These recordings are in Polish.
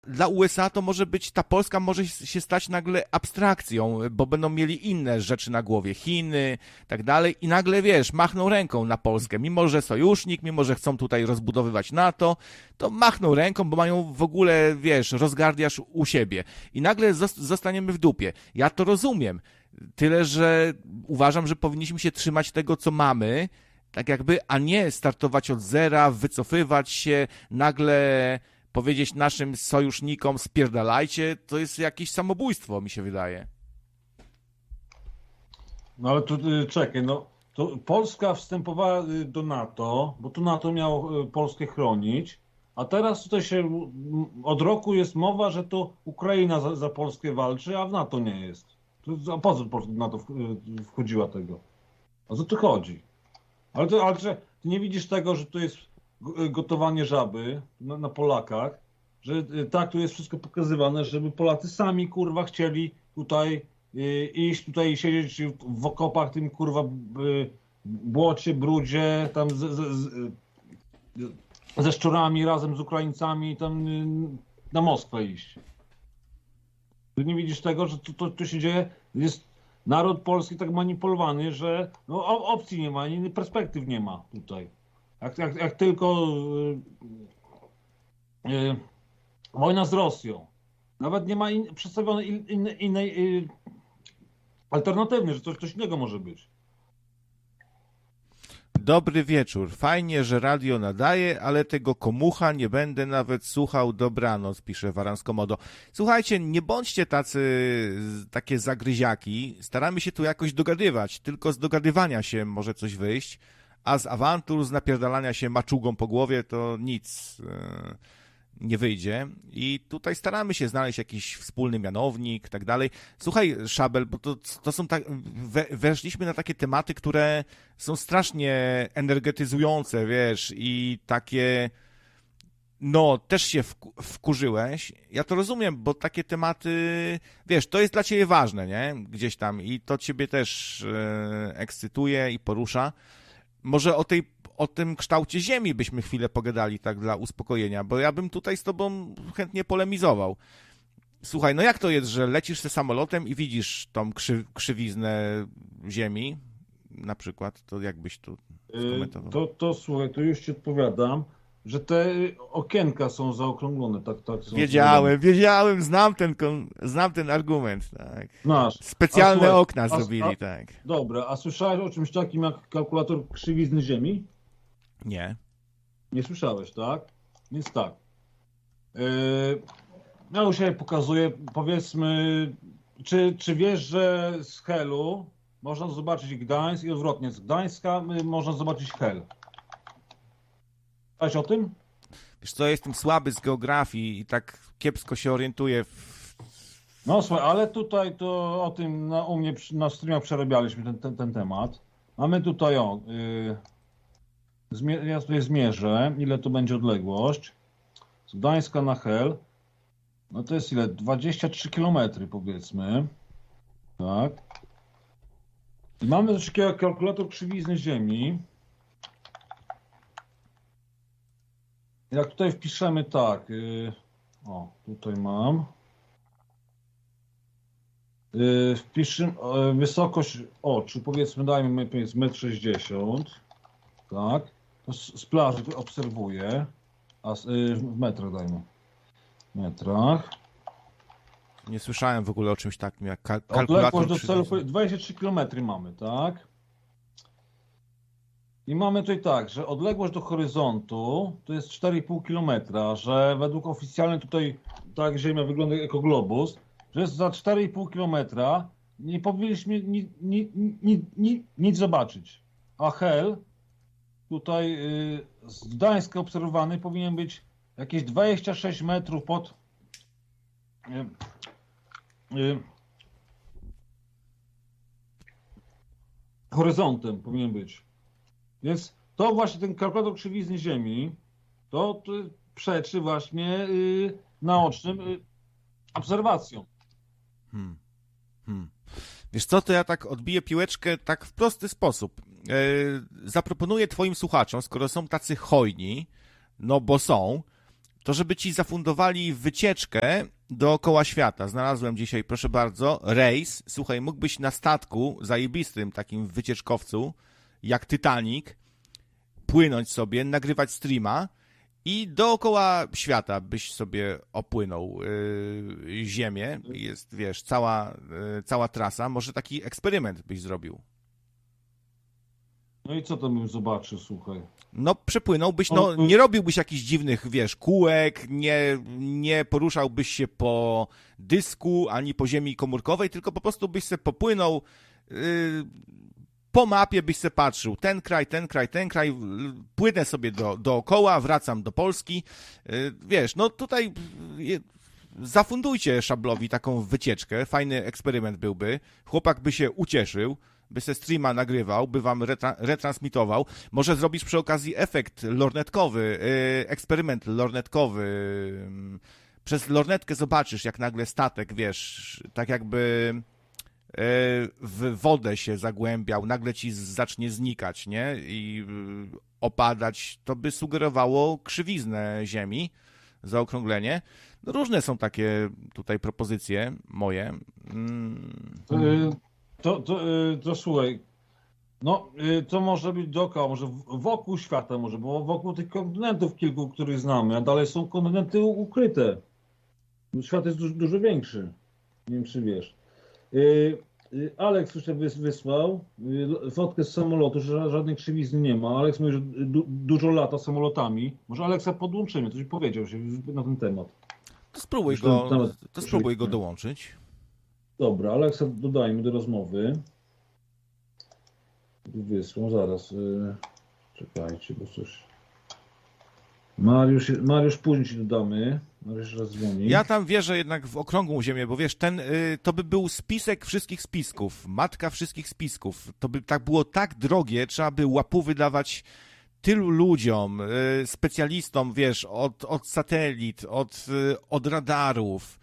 dla USA to może być, ta Polska może się stać nagle abstrakcją, bo będą mieli inne rzeczy na głowie, Chiny, tak dalej i nagle, wiesz, machną ręką na Polskę, mimo że sojusznik, mimo że chcą tutaj rozbudowywać NATO, to machną ręką, bo mają w ogóle, wiesz, rozgardiasz u siebie i nagle zostaniemy w dupie. Ja to rozumiem, tyle, że uważam, że powinniśmy się trzymać tego, co mamy, tak jakby, a nie startować od zera, wycofywać się, nagle powiedzieć naszym sojusznikom spierdalajcie, to jest jakieś samobójstwo, mi się wydaje. No ale tu czekaj, no to Polska wstępowała do NATO, bo tu NATO miało Polskę chronić, a teraz tutaj się od roku jest mowa, że to Ukraina za Polskę walczy, a w NATO nie jest. A po co Polska do NATO wchodziła tego? O co tu chodzi? Ale ty nie widzisz tego, że to jest gotowanie żaby na Polakach, że tak tu jest wszystko pokazywane, żeby Polacy sami kurwa chcieli tutaj iść, tutaj siedzieć w okopach, tym kurwa błocie, brudzie, tam ze szczurami razem z Ukraińcami tam na Moskwę iść. Ty nie widzisz tego, że to się dzieje? Jest naród polski tak manipulowany, że no, opcji nie ma, ani perspektyw nie ma tutaj. Jak tylko wojna z Rosją, nawet nie ma przedstawionej innej alternatywy, że coś innego może być. Dobry wieczór. Fajnie, że radio nadaje, ale tego komucha nie będę nawet słuchał. Dobranoc, pisze Waranskomodo. Słuchajcie, nie bądźcie takie zagryziaki. Staramy się tu jakoś dogadywać. Tylko z dogadywania się może coś wyjść, a z awantur, z napierdalania się maczugą po głowie to nic nie wyjdzie. I tutaj staramy się znaleźć jakiś wspólny mianownik, tak dalej. Słuchaj, Szabel, bo to są tak, weszliśmy na takie tematy, które są strasznie energetyzujące, wiesz, i takie, no, też się wkurzyłeś. Ja to rozumiem, bo takie tematy, wiesz, to jest dla ciebie ważne, nie? Gdzieś tam i to ciebie też ekscytuje i porusza. Może o tym kształcie Ziemi byśmy chwilę pogadali, tak dla uspokojenia, bo ja bym tutaj z tobą chętnie polemizował. Słuchaj, no jak to jest, że lecisz ze samolotem i widzisz tą krzywiznę Ziemi, na przykład, to jakbyś tu skomentował? To słuchaj, to już ci odpowiadam, że te okienka są zaokrąglone, tak są. Wiedziałem, znam ten argument, tak. Znasz. Specjalne słuchaj, okna zrobili, tak. Dobra, a słyszałeś o czymś takim jak kalkulator krzywizny Ziemi? Nie. Nie słyszałeś, tak? Więc tak. Ja już się pokazuję, powiedzmy, czy wiesz, że z Helu można zobaczyć Gdańsk i odwrotnie, z Gdańska można zobaczyć Hel. Wiesz o tym? Wiesz co, jestem słaby z geografii i tak kiepsko się orientuję No słuchaj, ale tutaj to o tym u mnie na streamach przerabialiśmy ten temat. Mamy tutaj ja tutaj zmierzę, ile to będzie odległość. Z Gdańska na Hel. No to jest ile? 23 km powiedzmy. Tak. I mamy coś takiego kalkulator krzywizny Ziemi. Jak tutaj wpiszemy tak. Tutaj mam. Wpiszmy wysokość oczu, powiedzmy dajmy 1,60 m. Tak. To z plaży obserwuję. A w metrach dajmy. W metrach. Nie słyszałem w ogóle o czymś takim jak odległość do celu 23 km mamy, tak? I mamy tutaj tak, że odległość do horyzontu to jest 4,5 km, że według oficjalnie tutaj tak Ziemia wygląda jako globus, że jest za 4,5 km nie powinniśmy nic zobaczyć. A Hel tutaj z Gdańska obserwowany powinien być jakieś 26 metrów pod horyzontem powinien być. Więc to właśnie ten kalkulator krzywizny Ziemi to przeczy właśnie naocznym obserwacjom. Wiesz co, to ja tak odbiję piłeczkę tak w prosty sposób. Zaproponuję twoim słuchaczom, skoro są tacy hojni, no bo są, to żeby ci zafundowali wycieczkę dookoła świata. Znalazłem dzisiaj, proszę bardzo, rejs. Słuchaj, mógłbyś na statku zajebistym, takim wycieczkowcu, jak Titanic, płynąć sobie, nagrywać streama i dookoła świata byś sobie opłynął Ziemię. Jest, wiesz, cała trasa. Może taki eksperyment byś zrobił. No i co tam bym zobaczył, słuchaj? No, przepłynąłbyś, no, nie robiłbyś jakichś dziwnych, wiesz, kółek, nie poruszałbyś się po dysku, ani po ziemi komórkowej, tylko po prostu byś se popłynął, po mapie byś se patrzył, ten kraj, płynę sobie dookoła, wracam do Polski, wiesz, no tutaj zafundujcie Szablowi taką wycieczkę, fajny eksperyment byłby, chłopak by się ucieszył, by se streama nagrywał, by wam retransmitował. Może zrobisz przy okazji efekt lornetkowy, eksperyment lornetkowy. Przez lornetkę zobaczysz, jak nagle statek, wiesz, tak jakby w wodę się zagłębiał, nagle ci zacznie znikać, nie? I opadać. To by sugerowało krzywiznę Ziemi, zaokrąglenie. No, różne są takie tutaj propozycje moje. To słuchaj, no to może być dookoła, może wokół świata może, bo wokół tych kontynentów kilku, których znamy, a dalej są kontynenty ukryte. Świat jest dużo większy. Nie wiem, czy wiesz. Aleks już wysłał fotkę z samolotu, że żadnej krzywizny nie ma. Aleks mówi, że dużo lata samolotami. Może Aleksa podłączymy, coś powiedział się na ten temat. To spróbuj go dołączyć. Dobra, Aleksa dodajmy do rozmowy. Wysłał, zaraz. Czekajcie, bo coś... Mariusz, później ci dodamy. Mariusz raz dzwoni. Ja tam wierzę jednak w okrągłą ziemię, bo wiesz, to by był spisek wszystkich spisków, matka wszystkich spisków. To by tak było tak drogie, trzeba by łapu wydawać tylu ludziom, specjalistom, wiesz, od satelit, od radarów.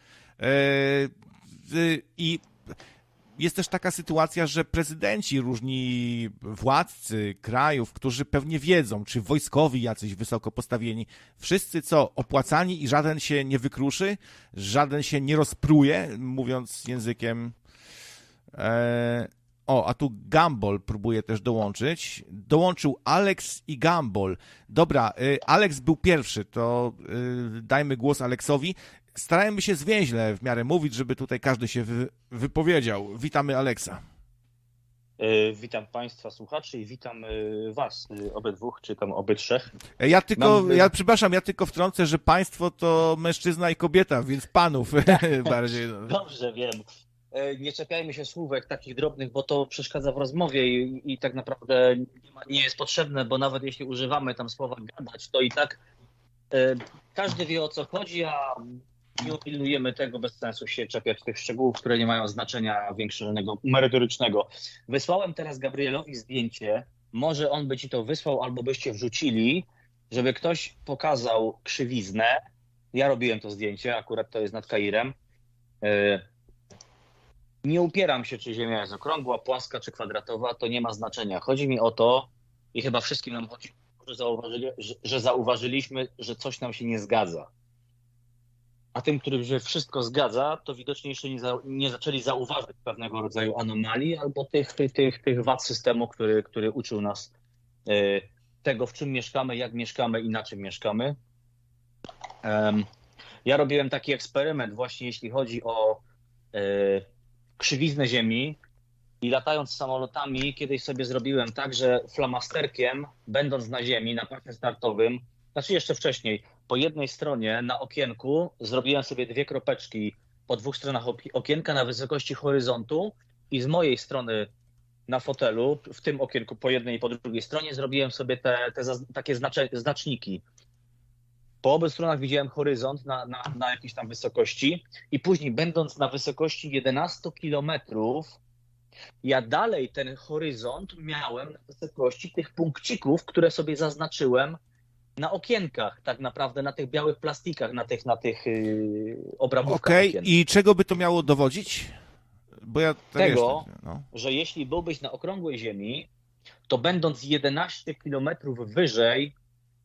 I jest też taka sytuacja, że prezydenci, różni władcy krajów, którzy pewnie wiedzą, czy wojskowi jacyś wysoko postawieni, wszyscy opłacani i żaden się nie wykruszy, żaden się nie rozpruje, mówiąc językiem... a tu Gumball próbuje też dołączyć. Dołączył Alex i Gumball. Dobra, Alex był pierwszy, to dajmy głos Aleksowi. Starajmy się zwięźle w miarę mówić, żeby tutaj każdy się wypowiedział. Witamy Aleksa. Witam Państwa słuchaczy i witam Was obydwóch, czy tam obydrzech. Przepraszam, ja tylko wtrącę, że państwo to mężczyzna i kobieta, więc panów bardziej. Dobrze, wiem. Nie czepiajmy się słówek takich drobnych, bo to przeszkadza w rozmowie i tak naprawdę nie jest potrzebne, bo nawet jeśli używamy tam słowa gadać, to i tak każdy wie, o co chodzi, a nie upilnujemy tego, bez sensu się czepiać tych szczegółów, które nie mają znaczenia większego, merytorycznego. Wysłałem teraz Gabrielowi zdjęcie, może on by ci to wysłał, albo byście wrzucili, żeby ktoś pokazał krzywiznę. Ja robiłem to zdjęcie, akurat to jest nad Kairem. Nie upieram się, czy Ziemia jest okrągła, płaska czy kwadratowa, to nie ma znaczenia. Chodzi mi o to, i chyba wszystkim nam chodzi, że zauważyliśmy, że coś nam się nie zgadza. A tym, którym się wszystko zgadza, to widocznie jeszcze nie zaczęli zauważyć pewnego rodzaju anomalii albo tych wad systemu, który uczył nas tego, w czym mieszkamy, jak mieszkamy i na czym mieszkamy. Ja robiłem taki eksperyment właśnie, jeśli chodzi o krzywiznę Ziemi i latając samolotami kiedyś sobie zrobiłem tak, że flamasterkiem, będąc na Ziemi, na pasie startowym, znaczy jeszcze wcześniej, po jednej stronie na okienku zrobiłem sobie 2 kropeczki po 2 stronach okienka na wysokości horyzontu i z mojej strony na fotelu, w tym okienku po jednej i po drugiej stronie zrobiłem sobie takie znaczniki. Po obu stronach widziałem horyzont na jakiejś tam wysokości i później będąc na wysokości 11 kilometrów, ja dalej ten horyzont miałem na wysokości tych punkcików, które sobie zaznaczyłem na okienkach, tak naprawdę na tych białych plastikach, na tych obrazówkach. Okej, i czego by to miało dowodzić? Bo ja tego, że jeśli byłbyś na okrągłej Ziemi, to będąc 11 kilometrów wyżej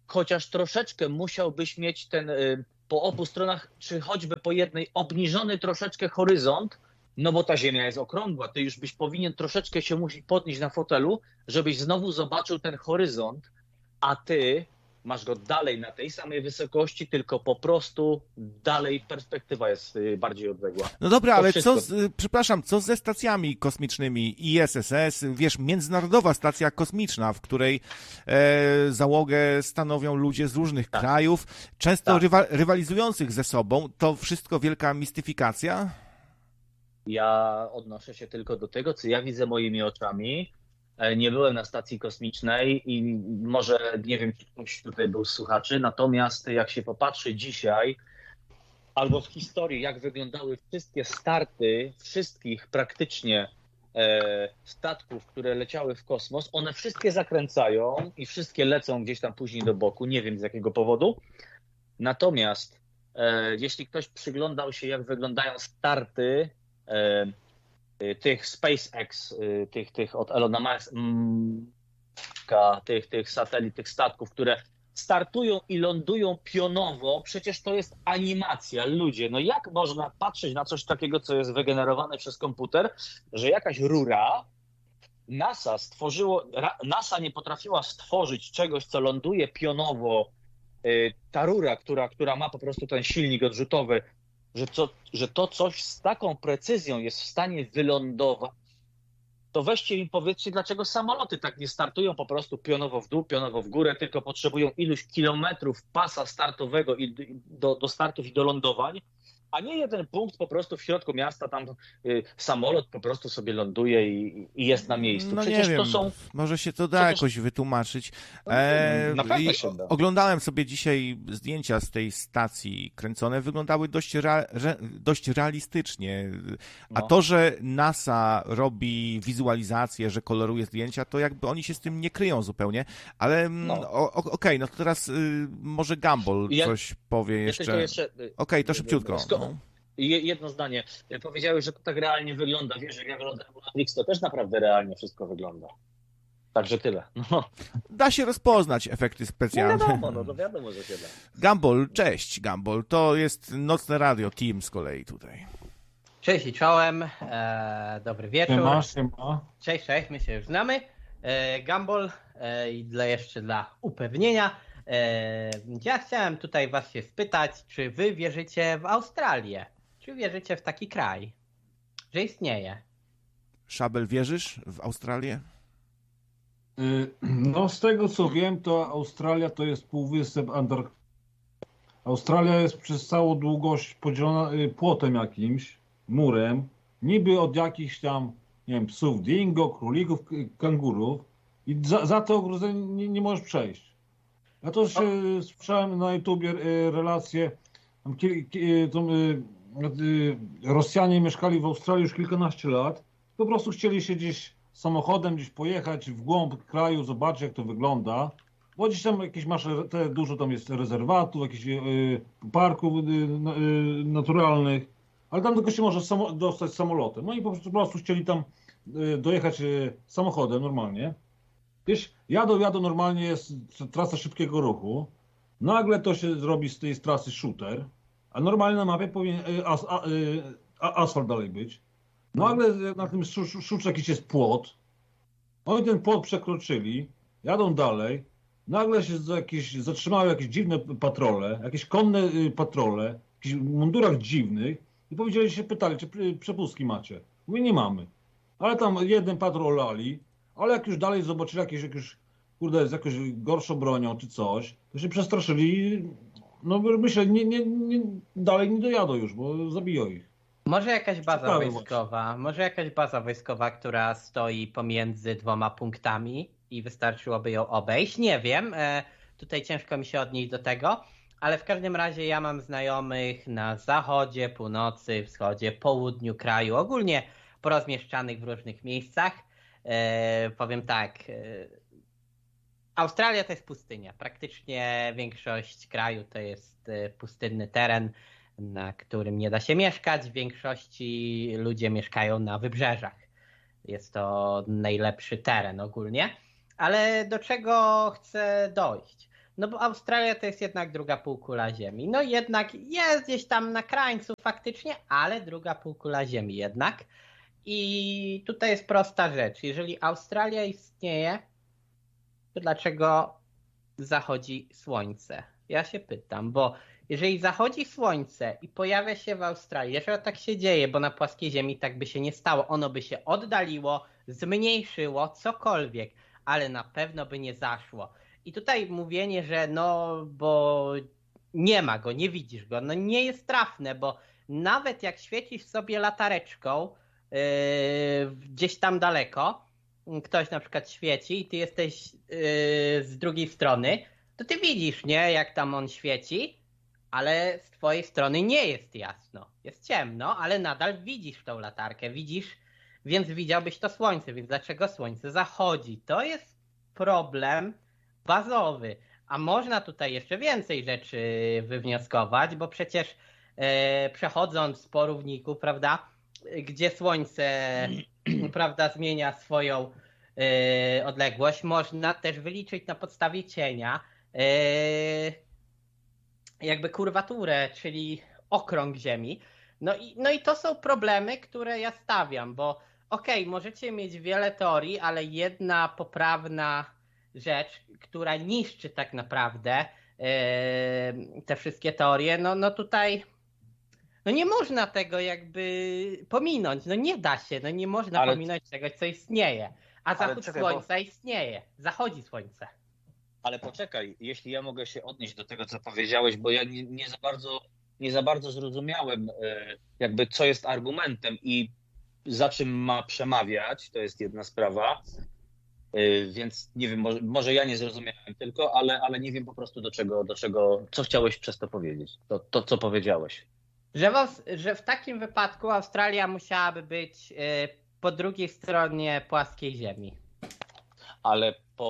chociaż troszeczkę musiałbyś mieć ten po obu stronach, czy choćby po jednej, obniżony troszeczkę horyzont, no bo ta Ziemia jest okrągła, ty już byś powinien troszeczkę się musieć podnieść na fotelu, żebyś znowu zobaczył ten horyzont, a ty masz go dalej na tej samej wysokości, tylko po prostu dalej perspektywa jest bardziej odległa. No dobra, To ale wszystko. przepraszam, co ze stacjami kosmicznymi ISS, wiesz, międzynarodowa stacja kosmiczna, w której załogę stanowią ludzie z różnych krajów, często rywalizujących ze sobą, to wszystko wielka mistyfikacja? Ja odnoszę się tylko do tego, co ja widzę moimi oczami. Nie byłem na stacji kosmicznej i może nie wiem, czy ktoś tutaj był z słuchaczy, natomiast jak się popatrzy dzisiaj albo w historii, jak wyglądały wszystkie starty wszystkich praktycznie statków, które leciały w kosmos, one wszystkie zakręcają i wszystkie lecą gdzieś tam później do boku, nie wiem z jakiego powodu. Natomiast jeśli ktoś przyglądał się, jak wyglądają starty tych SpaceX, tych od Elona Muska, tych satelit, tych statków, które startują i lądują pionowo, przecież to jest animacja. Ludzie, no jak można patrzeć na coś takiego, co jest wygenerowane przez komputer, że jakaś rura, NASA nie potrafiła stworzyć czegoś, co ląduje pionowo, ta rura, która ma po prostu ten silnik odrzutowy, że to coś z taką precyzją jest w stanie wylądować, to weźcie mi powiedzcie, dlaczego samoloty tak nie startują po prostu pionowo w dół, pionowo w górę, tylko potrzebują iluś kilometrów pasa startowego do startów i do lądowań, a nie jeden punkt po prostu w środku miasta, tam samolot po prostu sobie ląduje i jest na miejscu. No Przecież nie to wiem, są... może się to da jakoś wytłumaczyć. Na pewno się da. Oglądałem sobie dzisiaj zdjęcia z tej stacji kręcone, wyglądały dość realistycznie. A to, że NASA robi wizualizację, że koloruje zdjęcia, to jakby oni się z tym nie kryją zupełnie, ale okej, no to teraz może Gumball coś powie jeszcze. Okej, to szybciutko. Jedno zdanie. Powiedziałeś, że to tak realnie wygląda. Wiesz, jak ja oglądam Matrix, to też naprawdę realnie wszystko wygląda. Także tyle. No. Da się rozpoznać efekty specjalne. No wiadomo, że się da. Gumball, cześć Gumball. To jest Nocne Radio Team z kolei tutaj. Cześć i czołem. Dobry wieczór. Siema. Cześć, my się już znamy. Gumball i jeszcze dla upewnienia. Ja chciałem tutaj was się spytać, czy wy wierzycie w Australię? Czy wierzycie w taki kraj, że istnieje? Szabel, wierzysz w Australię? No z tego co wiem, to Australia to jest półwysep Antarktyki. Australia jest przez całą długość podzielona płotem jakimś, murem, niby od jakichś tam, nie wiem, psów dingo, królików, kangurów i za to ogrodzenie nie możesz przejść. Ja to się słyszałem na YouTubie relacje, Rosjanie mieszkali w Australii już kilkanaście lat, po prostu chcieli się gdzieś samochodem gdzieś pojechać w głąb kraju, zobaczyć jak to wygląda, bo gdzieś tam jakieś masz, dużo tam jest rezerwatów, jakichś parków naturalnych, ale tam tylko się może dostać samolotem. No i po prostu chcieli tam dojechać samochodem normalnie. Gdzieś jadą normalnie, jest trasa szybkiego ruchu. Nagle to się zrobi z tej trasy shooter, a normalnie na mapie powinien asfalt dalej być. Nagle na tym szutrze jakiś jest płot. Oni ten płot przekroczyli, jadą dalej. Nagle się zatrzymały jakieś dziwne patrole, jakieś konne patrole, w jakichś mundurach dziwnych i powiedzieli się, pytali, czy przepustki macie. Mówię, nie mamy. Ale tam jeden patrol olali, ale jak już dalej zobaczyli jakieś kurde, z jakąś gorszą bronią czy coś, to się przestraszyli. No myślę, dalej nie dojadą już, bo zabiją ich. Może jakaś baza wojskowa, która stoi pomiędzy dwoma punktami i wystarczyłoby ją obejść. Nie wiem, tutaj ciężko mi się odnieść do tego, ale w każdym razie ja mam znajomych na zachodzie, północy, wschodzie, południu kraju, ogólnie porozmieszczanych w różnych miejscach. Powiem tak, Australia to jest pustynia. Praktycznie większość kraju to jest pustynny teren, na którym nie da się mieszkać. W większości ludzie mieszkają na wybrzeżach. Jest to najlepszy teren ogólnie. Ale do czego chcę dojść? No bo Australia to jest jednak druga półkula Ziemi. No jednak jest gdzieś tam na krańcu faktycznie, ale druga półkula Ziemi jednak. I tutaj jest prosta rzecz. Jeżeli Australia istnieje, to dlaczego zachodzi słońce? Ja się pytam, bo jeżeli zachodzi słońce i pojawia się w Australii, jeżeli tak się dzieje, bo na płaskiej Ziemi tak by się nie stało, ono by się oddaliło, zmniejszyło, cokolwiek, ale na pewno by nie zaszło. I tutaj mówienie, że no, bo nie ma go, nie widzisz go, no nie jest trafne, bo nawet jak świecisz sobie latareczką gdzieś tam daleko, ktoś na przykład świeci i ty jesteś z drugiej strony, to ty widzisz, nie, jak tam on świeci, ale z twojej strony nie jest jasno. Jest ciemno, ale nadal widzisz tą latarkę, widzisz, więc widziałbyś to słońce, więc dlaczego słońce zachodzi? To jest problem bazowy. A można tutaj jeszcze więcej rzeczy wywnioskować, bo przecież przechodząc po równiku, prawda, gdzie słońce prawda, zmienia swoją odległość, można też wyliczyć na podstawie cienia jakby kurwaturę, czyli okrąg Ziemi. No i to są problemy, które ja stawiam, bo okej, możecie mieć wiele teorii, ale jedna poprawna rzecz, która niszczy tak naprawdę te wszystkie teorie, no tutaj no nie można tego jakby pominąć, no nie da się, no nie można pominąć czegoś, co istnieje. A zachód słońca istnieje, zachodzi słońce. Ale poczekaj, jeśli ja mogę się odnieść do tego, co powiedziałeś, bo ja nie za bardzo zrozumiałem jakby co jest argumentem i za czym ma przemawiać, to jest jedna sprawa, więc nie wiem, może ja nie zrozumiałem tylko, ale nie wiem po prostu do czego, co chciałeś przez to powiedzieć, to co powiedziałeś. Że w takim wypadku Australia musiałaby być po drugiej stronie płaskiej Ziemi. Ale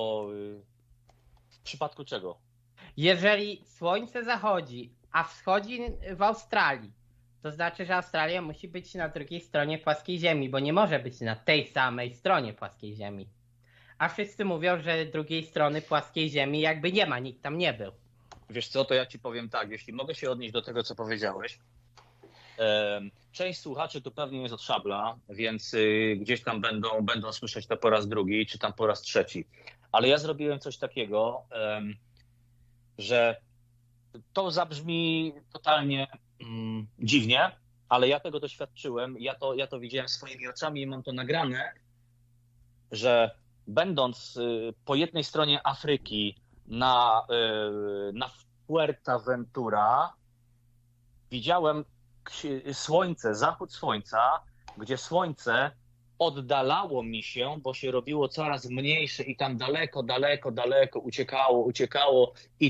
w przypadku czego? Jeżeli słońce zachodzi, a wschodzi w Australii, to znaczy, że Australia musi być na drugiej stronie płaskiej Ziemi, bo nie może być na tej samej stronie płaskiej Ziemi. A wszyscy mówią, że drugiej strony płaskiej Ziemi jakby nie ma, nikt tam nie był. Wiesz co, to ja ci powiem tak, jeśli mogę się odnieść do tego, co powiedziałeś. Część słuchaczy tu pewnie jest od szabla, więc gdzieś tam będą słyszeć to po raz drugi, czy tam po raz trzeci. Ale ja zrobiłem coś takiego, że to zabrzmi totalnie dziwnie, ale ja tego doświadczyłem, ja to widziałem swoimi oczami i mam to nagrane, że będąc po jednej stronie Afryki na Fuerteventura, widziałem słońce, zachód słońca, gdzie słońce oddalało mi się, bo się robiło coraz mniejsze i tam daleko uciekało i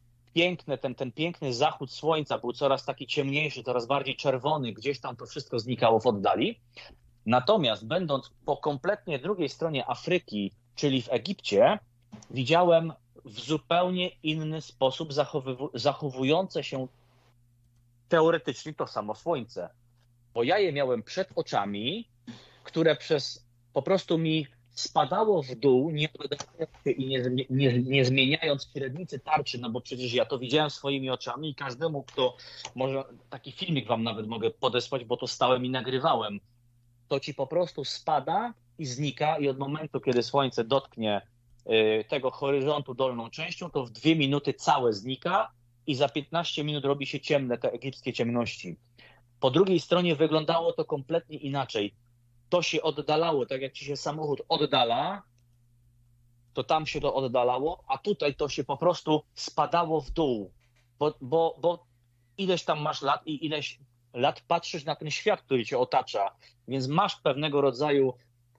ten piękny zachód słońca był coraz taki ciemniejszy, coraz bardziej czerwony, gdzieś tam to wszystko znikało w oddali. Natomiast będąc po kompletnie drugiej stronie Afryki, czyli w Egipcie, widziałem w zupełnie inny sposób zachowujące się teoretycznie to samo słońce. Bo ja je miałem przed oczami, które po prostu mi spadało w dół, nie oddalając się i nie zmieniając średnicy tarczy, no bo przecież ja to widziałem swoimi oczami i każdemu, kto może taki filmik wam nawet mogę podesłać, bo to stałem i nagrywałem, to ci po prostu spada i znika i od momentu, kiedy słońce dotknie tego horyzontu dolną częścią, to w 2 minuty całe znika i za 15 minut robi się ciemne, te egipskie ciemności. Po drugiej stronie wyglądało to kompletnie inaczej. To się oddalało, tak jak ci się samochód oddala, to tam się to oddalało, a tutaj to się po prostu spadało w dół. Bo ileś tam masz lat i ileś lat patrzysz na ten świat, który cię otacza, więc masz pewnego rodzaju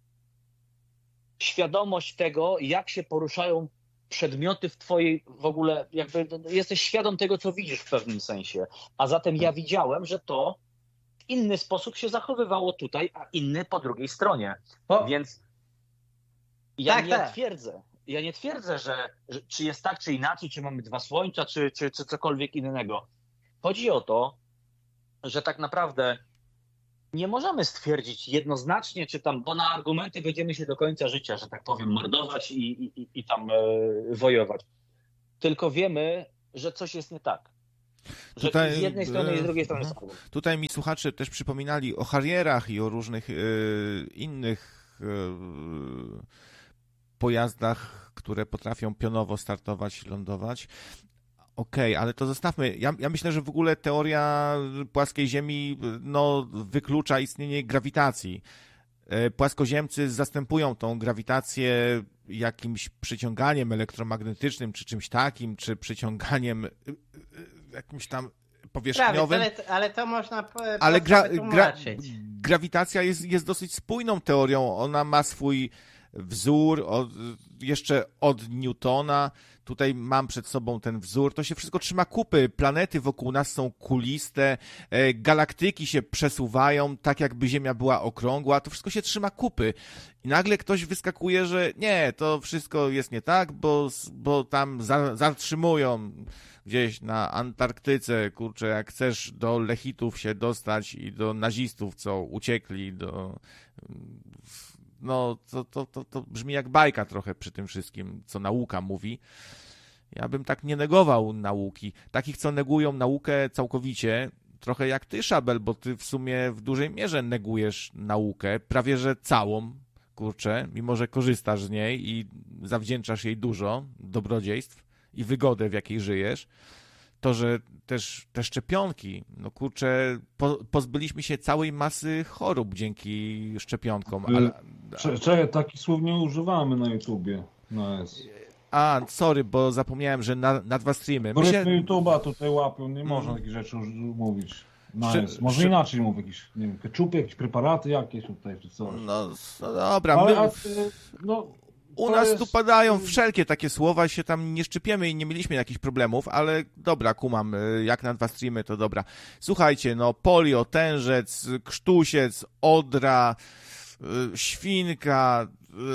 świadomość tego, jak się poruszają przedmioty w twojej w ogóle, jakby jesteś świadom tego, co widzisz w pewnym sensie. A zatem ja widziałem, że to w inny sposób się zachowywało tutaj, a inny po drugiej stronie. Więc ja nie twierdzę, że czy jest tak, czy inaczej, czy mamy 2 słońca, czy cokolwiek innego. Chodzi o to, że tak naprawdę nie możemy stwierdzić jednoznacznie, czy tam, bo na argumenty będziemy się do końca życia, że tak powiem, mordować i tam wojować. tylko wiemy, że coś jest nie tak. Że Tutaj, z jednej strony i z drugiej strony są. Tutaj mi słuchacze też przypominali o Harrierach i o różnych innych pojazdach, które potrafią pionowo startować i lądować. Okej, ale to zostawmy. Ja myślę, że w ogóle teoria płaskiej Ziemi wyklucza istnienie grawitacji. Płaskoziemcy zastępują tą grawitację jakimś przyciąganiem elektromagnetycznym, czy czymś takim, czy przyciąganiem jakimś tam powierzchniowym. Ale to można Ale wytłumaczyć. grawitacja jest dosyć spójną teorią. Ona ma swój wzór jeszcze od Newtona. Tutaj mam przed sobą ten wzór. To się wszystko trzyma kupy. Planety wokół nas są kuliste, galaktyki się przesuwają, tak jakby Ziemia była okrągła. To wszystko się trzyma kupy. I nagle ktoś wyskakuje, że nie, to wszystko jest nie tak, bo tam zatrzymują gdzieś na Antarktyce. Kurczę, jak chcesz do Lechitów się dostać i do nazistów, co uciekli to brzmi jak bajka trochę przy tym wszystkim, co nauka mówi. Ja bym tak nie negował nauki. Takich, co negują naukę całkowicie, trochę jak ty, Szabel, bo ty w sumie w dużej mierze negujesz naukę, prawie że całą, kurczę, mimo że korzystasz z niej i zawdzięczasz jej dużo dobrodziejstw i wygodę, w jakiej żyjesz. To, że też te szczepionki, pozbyliśmy się całej masy chorób dzięki szczepionkom. Czekaj, takich słów nie używamy na YouTubie. Sorry, bo zapomniałem, że na 2 streamy. YouTube'a tutaj łapią, nie można takich rzeczy mówić. Może inaczej mówię, jakieś, nie wiem, keczupy, jakieś preparaty jakieś tutaj, czy coś. No dobra, u nas tu padają wszelkie takie słowa i się tam nie szczypiemy i nie mieliśmy jakichś problemów, ale dobra, kumam, jak na 2 streamy, to dobra. Słuchajcie, polio, tężec, krztusiec, odra, świnka,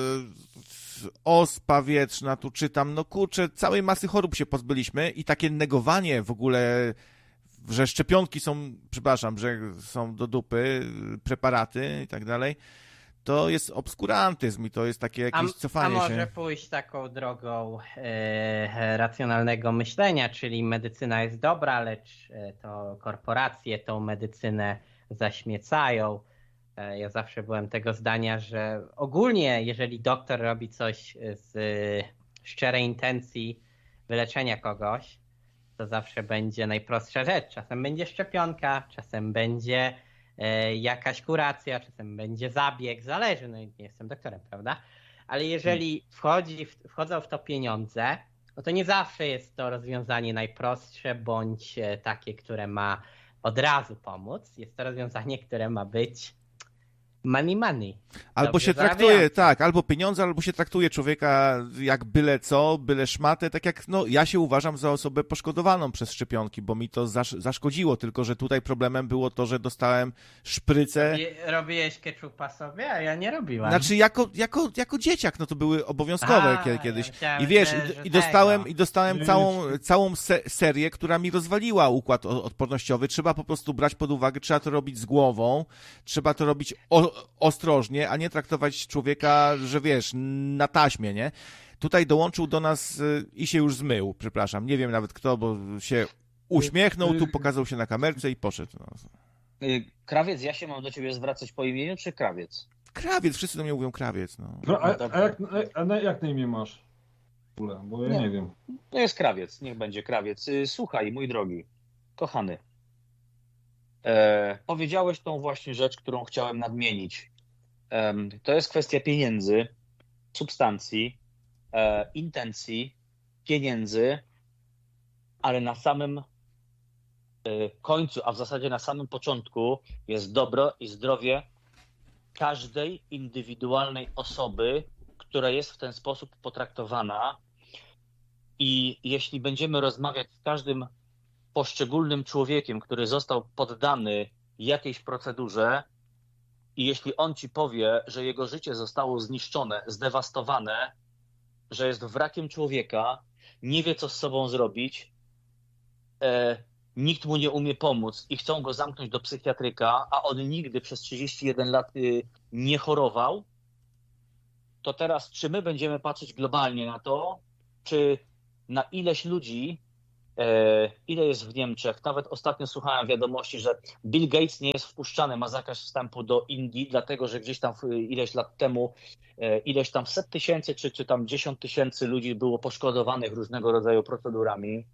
ospa wietrzna, tu czytam, całej masy chorób się pozbyliśmy i takie negowanie w ogóle, że szczepionki są, przepraszam, że są do dupy, preparaty i tak dalej, to jest obskurantyzm i to jest takie jakieś cofanie się. A może pójść taką drogą racjonalnego myślenia, czyli medycyna jest dobra, lecz to korporacje tą medycynę zaśmiecają. Ja zawsze byłem tego zdania, że ogólnie jeżeli doktor robi coś z szczerej intencji wyleczenia kogoś, to zawsze będzie najprostsza rzecz. Czasem będzie szczepionka, czasem będzie jakaś kuracja, czasem będzie zabieg, zależy, nie jestem doktorem, prawda? Ale jeżeli wchodzą w to pieniądze, to nie zawsze jest to rozwiązanie najprostsze, bądź takie, które ma od razu pomóc. Jest to rozwiązanie, które ma być money. Albo się traktuje, albo pieniądze, albo się traktuje człowieka jak byle co, byle szmatę, tak jak, ja się uważam za osobę poszkodowaną przez szczepionki, bo mi to zaszkodziło, tylko że tutaj problemem było to, że dostałem szprycę. Robiłeś ketchupa sobie, a ja nie robiłem. Znaczy, jako dzieciak, to były obowiązkowe kiedyś. I wiesz, i dostałem całą serię, która mi rozwaliła układ odpornościowy. Trzeba po prostu brać pod uwagę, trzeba to robić z głową, trzeba to robić ostrożnie, a nie traktować człowieka, że wiesz, na taśmie, nie? Tutaj dołączył do nas i się już zmył, przepraszam, nie wiem nawet kto, bo się uśmiechnął, tu pokazał się na kamerce i poszedł. Krawiec, ja się mam do ciebie zwracać po imieniu, czy krawiec? Krawiec, wszyscy do mnie mówią krawiec. A jak na imię masz? Bo ja nie wiem. To jest krawiec, niech będzie krawiec. Słuchaj, mój drogi, kochany. Powiedziałeś tą właśnie rzecz, którą chciałem nadmienić. To jest kwestia pieniędzy, substancji, intencji, pieniędzy, ale na samym końcu, a w zasadzie na samym początku jest dobro i zdrowie każdej indywidualnej osoby, która jest w ten sposób potraktowana. I jeśli będziemy rozmawiać z każdym poszczególnym człowiekiem, który został poddany jakiejś procedurze i jeśli on ci powie, że jego życie zostało zniszczone, zdewastowane, że jest wrakiem człowieka, nie wie co z sobą zrobić, nikt mu nie umie pomóc i chcą go zamknąć do psychiatryka, a on nigdy przez 31 lat nie chorował, to teraz czy my będziemy patrzeć globalnie na to, czy na ileś ludzi, ile jest w Niemczech. Nawet ostatnio słuchałem wiadomości, że Bill Gates nie jest wpuszczany, ma zakaz wstępu do Indii, dlatego że gdzieś tam ileś lat temu ileś tam 100 000 czy tam 10 000 ludzi było poszkodowanych różnego rodzaju procedurami.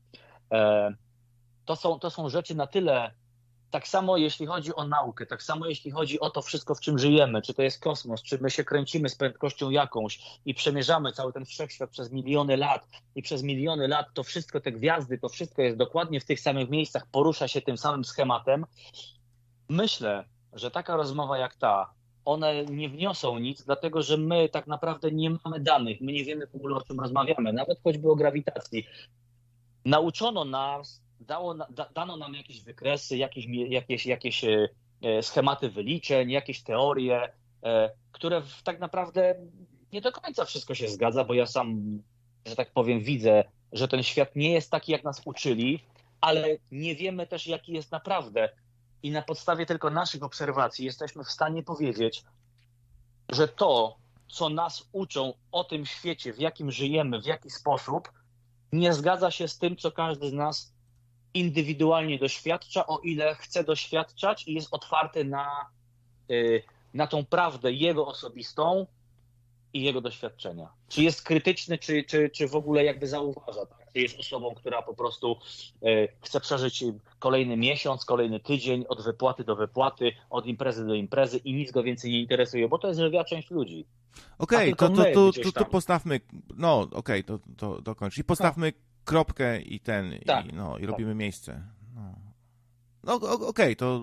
To są rzeczy na tyle, tak samo jeśli chodzi o naukę, tak samo jeśli chodzi o to wszystko, w czym żyjemy, czy to jest kosmos, czy my się kręcimy z prędkością jakąś i przemierzamy cały ten wszechświat przez miliony lat i przez miliony lat to wszystko, te gwiazdy, to wszystko jest dokładnie w tych samych miejscach, porusza się tym samym schematem. Myślę, że taka rozmowa jak ta, one nie wniosą nic, dlatego że my tak naprawdę nie mamy danych, my nie wiemy w ogóle, o czym rozmawiamy, nawet choćby o grawitacji. Nauczono nas, dano nam jakieś wykresy, jakieś schematy wyliczeń, jakieś teorie, które tak naprawdę nie do końca wszystko się zgadza, bo ja sam, że tak powiem, widzę, że ten świat nie jest taki, jak nas uczyli, ale nie wiemy też, jaki jest naprawdę. I na podstawie tylko naszych obserwacji jesteśmy w stanie powiedzieć, że to, co nas uczą o tym świecie, w jakim żyjemy, w jaki sposób, nie zgadza się z tym, co każdy z nas indywidualnie doświadcza, o ile chce doświadczać i jest otwarty na tą prawdę jego osobistą i jego doświadczenia. Czy jest krytyczny, czy w ogóle jakby zauważa, tak? Czy jest osobą, która po prostu chce przeżyć kolejny miesiąc, kolejny tydzień, od wypłaty do wypłaty, od imprezy do imprezy i nic go więcej nie interesuje, bo to jest lwia część ludzi. Okej, to postawmy, to dokończ. I postawmy kropkę i tak, i robimy miejsce. Okej, to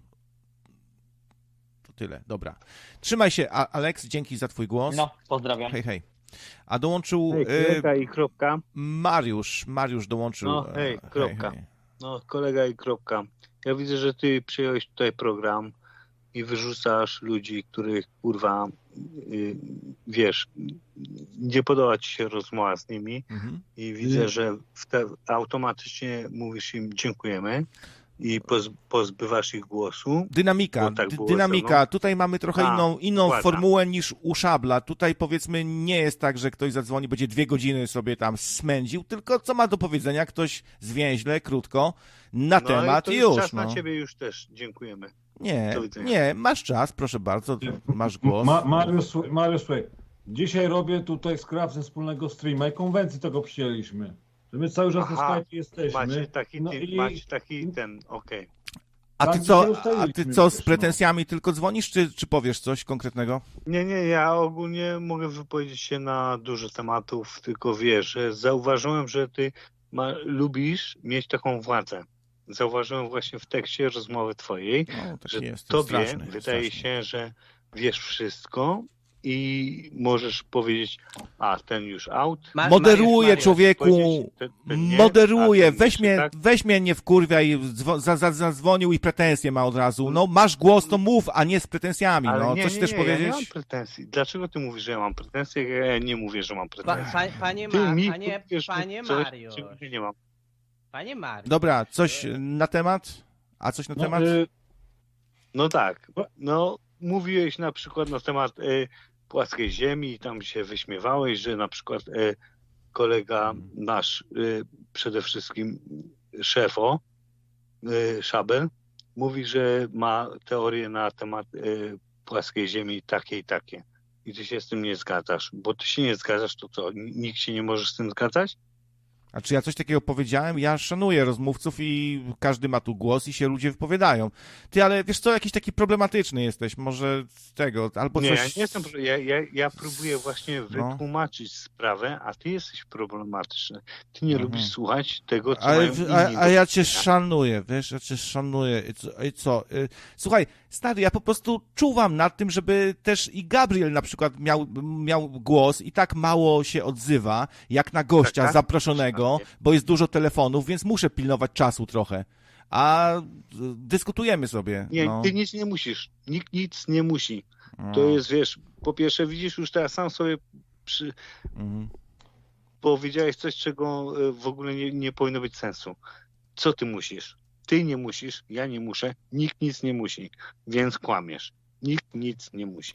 tyle, dobra. Trzymaj się, Aleks, dzięki za twój głos. No, pozdrawiam. Hej. A dołączył kolega i kropka. Mariusz dołączył. No, kropka. Hej. No, kolega i kropka. Ja widzę, że ty przyjąłeś tutaj program i wyrzucasz ludzi, których, kurwa, wiesz, nie podoba ci się rozmowa z nimi i widzę, że automatycznie mówisz im dziękujemy i pozbywasz ich głosu. Dynamika. Tutaj mamy trochę inną formułę niż u Szabla. Tutaj powiedzmy nie jest tak, że ktoś zadzwoni, będzie 2 godziny sobie tam smędził, tylko co ma do powiedzenia ktoś zwięźle, krótko, na temat i już. Czas na ciebie już też. Dziękujemy. Nie, masz czas, proszę bardzo, masz głos. Mariusz, słuchaj, dzisiaj robię tutaj skrap ze wspólnego streama i konwencji tego przyjęliśmy. Że my cały czas na Skype jesteśmy. Macie taki okej. A ty co, z pretensjami tylko dzwonisz, czy powiesz coś konkretnego? Nie, ja ogólnie mogę wypowiedzieć się na dużo tematów, tylko wiesz, że zauważyłem, że ty lubisz mieć taką władzę. Zauważyłem właśnie w tekście rozmowy twojej, że tobie wydaje się, że wiesz wszystko i możesz powiedzieć, ten już out. Moderuję, człowieku, moderuję, weź mnie nie wkurwiaj, zadzwonił i pretensje ma od razu. No masz głos, to mów, a nie z pretensjami. Coś chcesz powiedzieć? Ja nie mam pretensji. Dlaczego ty mówisz, że ja mam pretensje? Ja nie mówię, że mam pretensje. Panie Mariusz. Nie mam. Panie Mariusz. Dobra, coś na temat? A coś na temat? No tak. No, mówiłeś na przykład na temat płaskiej ziemi i tam się wyśmiewałeś, że na przykład kolega nasz, przede wszystkim szefo, Szabel, mówi, że ma teorię na temat płaskiej ziemi takie i takie. I ty się z tym nie zgadzasz. Bo ty się nie zgadzasz, to co? Nikt się nie może z tym zgadzać? A czy ja coś takiego powiedziałem? Ja szanuję rozmówców i każdy ma tu głos i się ludzie wypowiadają. Ty, ale wiesz co, jakiś taki problematyczny jesteś, może z tego, albo nie, coś... Ja nie jestem, ja próbuję właśnie wytłumaczyć sprawę, a ty jesteś problematyczny. Ty nie lubisz słuchać tego, co mają inni. A ja cię szanuję, wiesz, ja cię szanuję. I co? Słuchaj, stary, ja po prostu czuwam nad tym, żeby też i Gabriel na przykład miał głos i tak mało się odzywa, jak na gościa zaproszonego, bo jest dużo telefonów, więc muszę pilnować czasu trochę. A dyskutujemy sobie. Ty nic nie musisz. Nikt nic nie musi. To jest, wiesz, po pierwsze widzisz już teraz sam sobie powiedziałeś coś, czego w ogóle nie powinno być sensu. Co ty musisz? Ty nie musisz, ja nie muszę, nikt nic nie musi, więc kłamiesz. Nikt nic nie musi.